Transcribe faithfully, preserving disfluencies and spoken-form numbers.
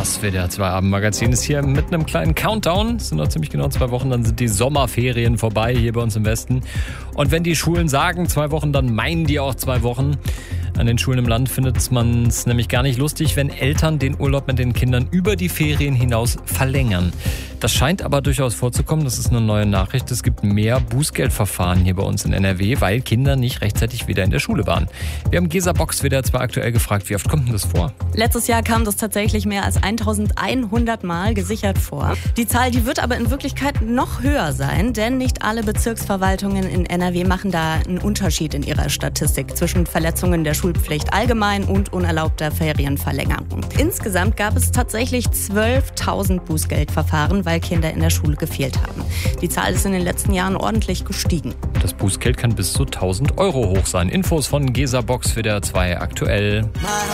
Das W D R zwei Abendmagazin ist hier mit einem kleinen Countdown. Es sind noch ziemlich genau zwei Wochen, dann sind die Sommerferien vorbei hier bei uns im Westen. Und wenn die Schulen sagen zwei Wochen, dann meinen die auch zwei Wochen. An den Schulen im Land findet man es nämlich gar nicht lustig, wenn Eltern den Urlaub mit den Kindern über die Ferien hinaus verlängern. Das scheint aber durchaus vorzukommen. Das ist eine neue Nachricht. Es gibt mehr Bußgeldverfahren hier bei uns in N R W, weil Kinder nicht rechtzeitig wieder in der Schule waren. Wir haben Gesa Box W D R zwei aktuell gefragt, wie oft kommt denn das vor? Letztes Jahr kam das tatsächlich mehr als eintausendeinhundert Mal gesichert vor. Die Zahl, die wird aber in Wirklichkeit noch höher sein, denn nicht alle Bezirksverwaltungen in N R W machen da einen Unterschied in ihrer Statistik zwischen Verletzungen der Schulpflicht allgemein und unerlaubter Ferienverlängerung. Insgesamt gab es tatsächlich zwölftausend Bußgeldverfahren, weil Kinder in der Schule gefehlt haben. Die Zahl ist in den letzten Jahren ordentlich gestiegen. Das Bußgeld kann bis zu tausend Euro hoch sein. Infos von Gesa Box W D R zwei aktuell.